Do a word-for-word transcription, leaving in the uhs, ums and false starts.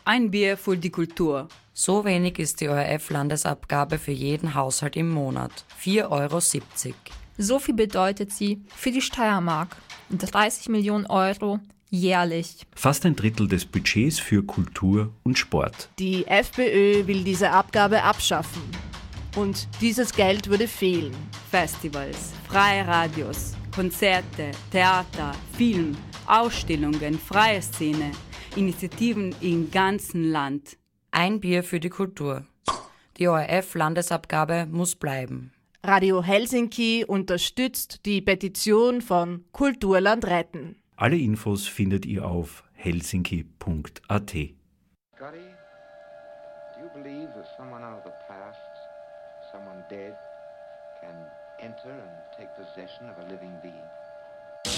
Ein Bier für die Kultur. So wenig ist die O R F-Landesabgabe für jeden Haushalt im Monat. vier Euro siebzig. So viel bedeutet sie für die Steiermark. dreißig Millionen Euro jährlich. Fast ein Drittel des Budgets für Kultur und Sport. Die FPÖ will diese Abgabe abschaffen. Und dieses Geld würde fehlen. Festivals, freie Radios, Konzerte, Theater, Film, Ausstellungen, freie Szene, Initiativen im ganzen Land. Ein Bier für die Kultur. Die O R F-Landesabgabe muss bleiben. Radio Helsinki unterstützt die Petition von Kulturland retten. Alle Infos findet ihr auf helsinki punkt a t. Scotty, do you believe that someone out of the past, someone dead, can enter and take possession of a living being?